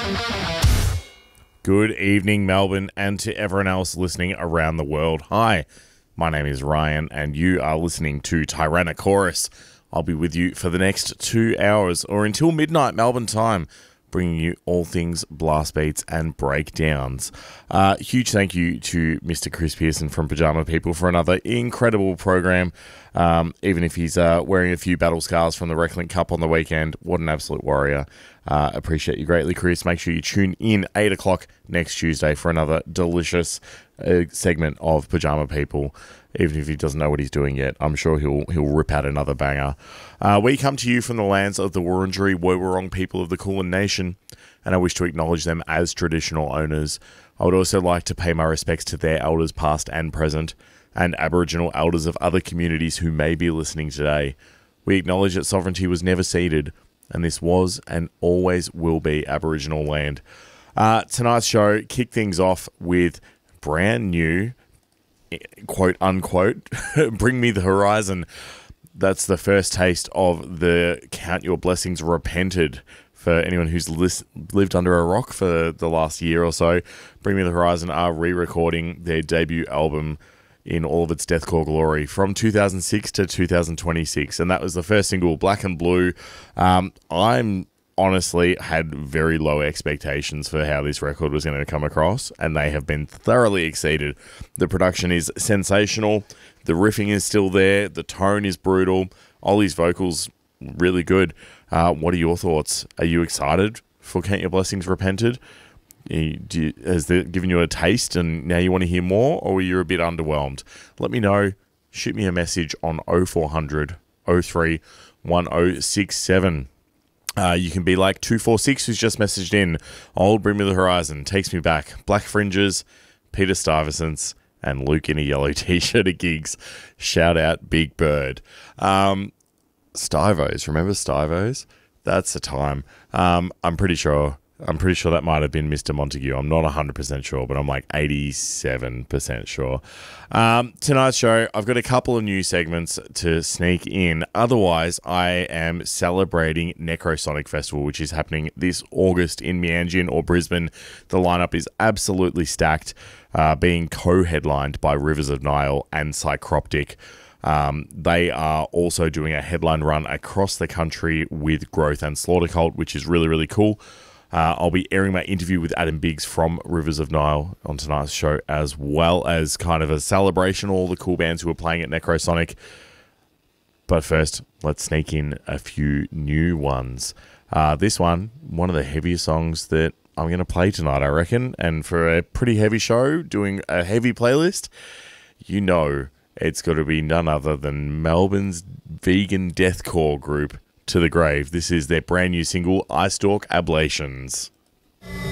Good evening, Melbourne, and to everyone else listening around the world. Hi, my name is Ryan, and you are listening to Tyrannochorus. I'll be with you for the next 2 hours, or until midnight Melbourne time, bringing you all things blast beats and breakdowns. Huge thank you to Mr. Chris Pearson from Pajama People for another incredible program. Even if he's wearing a few battle scars from the Recklink Cup on the weekend, what an absolute warrior. Appreciate you greatly, Chris. Make sure you tune in 8 o'clock next Tuesday for another delicious segment of Pajama People. Even if he doesn't know what he's doing yet, I'm sure he'll rip out another banger. We come to you from the lands of the Wurundjeri Woiwurrung people of the Kulin Nation, and I wish to acknowledge them as traditional owners. I would also like to pay my respects to their elders past and present, and Aboriginal elders of other communities who may be listening today. We acknowledge that sovereignty was never ceded, and this was and always will be Aboriginal land. Tonight's show kicked things off with brand new, quote unquote, Bring Me the Horizon. That's the first taste of the Count Your Blessings Repented for anyone who's lived under a rock for the last year or so. Bring Me the Horizon are re-recording their debut album in all of its deathcore glory from 2006 to 2026, and that was the first single, Black and Blue. I'm honestly had very low expectations for how this record was going to come across, and they have been thoroughly exceeded. The production is sensational, the riffing is still there, the tone is brutal, Ollie's vocals really good. What are your thoughts? Are you excited for Count Your Blessings Repented? Has it given you a taste and now you want to hear more, or you're a bit underwhelmed? Let me know. Shoot me a message on 0400 03 1067. You can be like 246 who's just messaged in. Old Bring Me the Horizon takes me back. Black Fringes, Peter Stuyvesant, and Luke in a yellow t-shirt at gigs. Shout out Big Bird. Stivos, remember Stivos? That's the time. I'm pretty sure that might have been Mr. Montague. I'm not 100% sure, but I'm like 87% sure. Tonight's show, I've got a couple of new segments to sneak in. Otherwise, I am celebrating Necrosonic Festival, which is happening this August in Meanjin or Brisbane. The lineup is absolutely stacked, being co-headlined by Rivers of Nile and Psychroptic. They are also doing a headline run across the country with Growth and Slaughter Cult, which is really, really cool. I'll be airing my interview with Adam Biggs from Rivers of Nile on tonight's show, as well as kind of a celebration of all the cool bands who are playing at Necrosonic. But first, let's sneak in a few new ones. This one of the heaviest songs that I'm going to play tonight, I reckon. And for a pretty heavy show, doing a heavy playlist, you know it's got to be none other than Melbourne's vegan deathcore group, To the Grave. This is their brand new single, Eye Stalk Ablations.